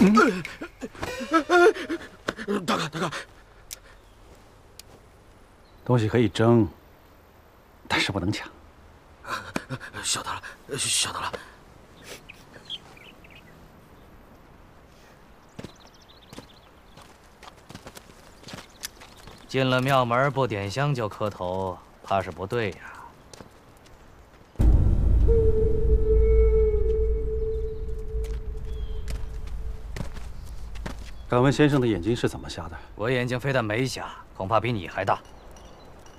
大哥， 东西可以争，但是不能抢。 晓得了。 进了庙门不点香就磕头，怕是不对呀。 敢问先生的眼睛是怎么瞎的？ 我眼睛非但没瞎，恐怕比你还大。